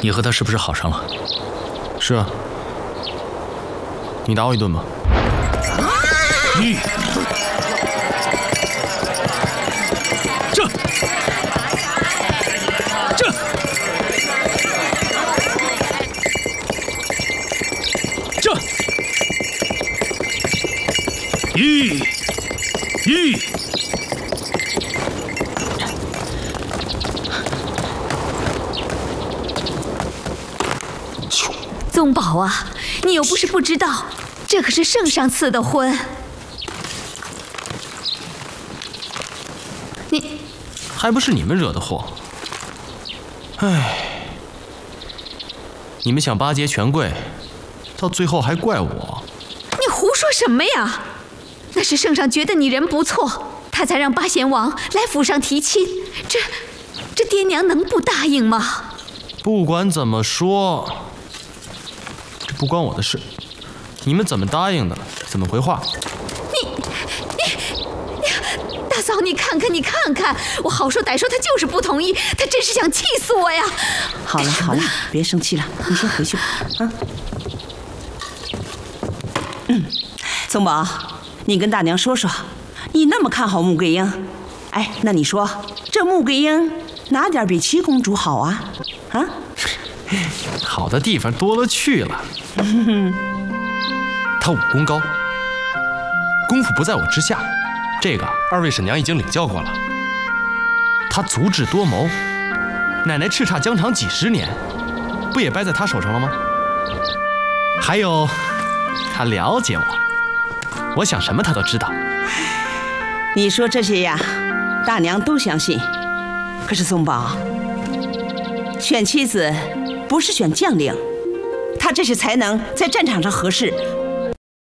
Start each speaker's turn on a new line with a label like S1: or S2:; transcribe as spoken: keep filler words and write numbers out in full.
S1: 你和他是不是好上了？
S2: 是啊。你打我一顿吧。
S1: 你这这这一一。
S3: 宗宝啊，你又不是不知道，这可是圣上赐的婚。你
S2: 还不是你们惹的祸。唉，你们想巴结权贵，到最后还怪我。
S3: 你胡说什么呀？那是圣上觉得你人不错，他才让八贤王来府上提亲。这这爹娘能不答应吗？
S2: 不管怎么说，这不关我的事。你们怎么答应的，怎么回话。
S3: 你你你，大嫂，你看看，你看看，我好说歹说，他就是不同意，他真是想气死我呀！
S4: 好了好了，别生气了，你先回去吧。啊，嗯，宗宝，你跟大娘说说，你那么看好穆桂英，哎，那你说这穆桂英哪点比七公主好啊？啊？
S2: 好的地方多了去了。他武功高，功夫不在我之下，这个二位婶娘已经领教过了。他足智多谋，奶奶叱咤疆场几十年，不也败在他手上了吗？还有，他了解我，我想什么他都知道。
S4: 你说这些呀，大娘都相信。可是宗宝，选妻子不是选将领，他这些才能在战场上合适，